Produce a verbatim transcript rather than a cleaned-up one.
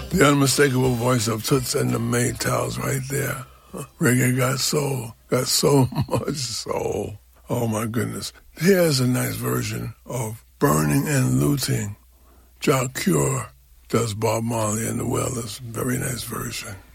The unmistakable voice of Toots and the Maytals right there. Reggae got soul, got so much soul. Oh my goodness. Here's a nice version of Burning and Looting. Jah Cure does Bob Marley and the Wailers. Very nice version.